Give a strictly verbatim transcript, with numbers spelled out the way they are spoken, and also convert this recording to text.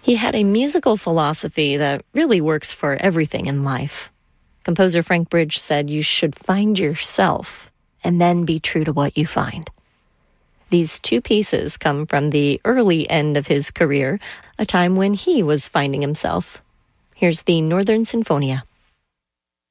He had a musical philosophy that really works for everything in life. Composer Frank Bridge said you should find yourself and then be true to what you find. These two pieces come from the early end of his career, a time when he was finding himself. Here's the Northern Sinfonia.